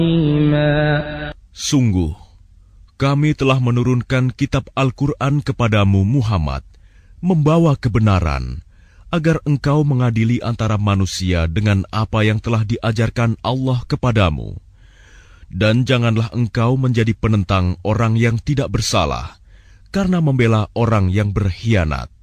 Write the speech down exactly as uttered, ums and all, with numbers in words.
Sungguh, kami telah menurunkan kitab Al-Quran kepadamu Muhammad, membawa kebenaran, agar engkau mengadili antara manusia dengan apa yang telah diajarkan Allah kepadamu. Dan janganlah engkau menjadi penentang orang yang tidak bersalah, karena membela orang yang berkhianat.